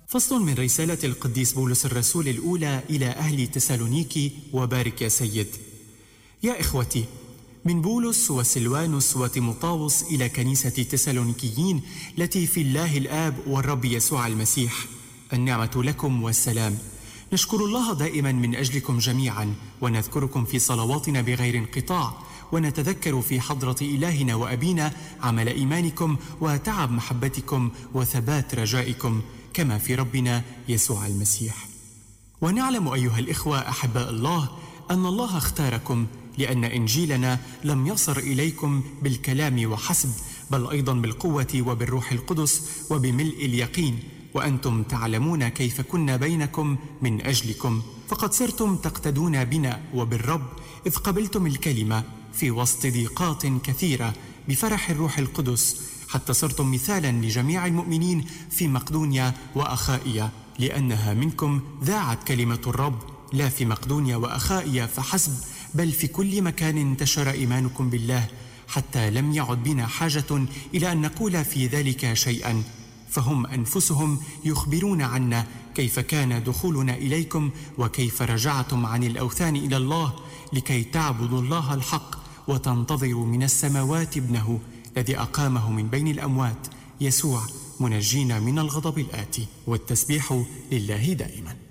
فصل من رسالة القديس بولس الرسول الأولى إلى أهل تسالونيكي. وبارك يا سيد. يا إخوتي، من بولس وسلوانوس وتيموثاوس إلى كنيسة تسالونيكيين التي في الله الآب والرب يسوع المسيح، النعمة لكم والسلام. نشكر الله دائما من أجلكم جميعا، ونذكركم في صلواتنا بغير انقطاع، ونتذكر في حضرة إلهنا وأبينا عمل إيمانكم وتعب محبتكم وثبات رجائكم، كما في ربنا يسوع المسيح. ونعلم أيها الإخوة أحباء الله أن الله اختاركم، لأن إنجيلنا لم يصل إليكم بالكلام وحسب، بل أيضا بالقوة وبالروح القدس وبملء اليقين، وأنتم تعلمون كيف كنا بينكم من أجلكم، فقد صرتم تقتدون بنا وبالرب إذ قبلتم الكلمة في وسط ضيقات كثيرة بفرح الروح القدس، حتى صرتم مثالا لجميع المؤمنين في مقدونيا وأخائيا، لأنها منكم ذاعت كلمة الرب، لا في مقدونيا وأخائيا فحسب، بل في كل مكان انتشر إيمانكم بالله، حتى لم يعد بنا حاجة إلى أن نقول في ذلك شيئا، فهم أنفسهم يخبرون عنا كيف كان دخولنا إليكم، وكيف رجعتم عن الأوثان إلى الله، لكي تعبدوا الله الحق وتنتظروا من السماوات ابنه الذي أقامه من بين الأموات، يسوع، منجينا من الغضب الآتي. والتسبيح لله دائما.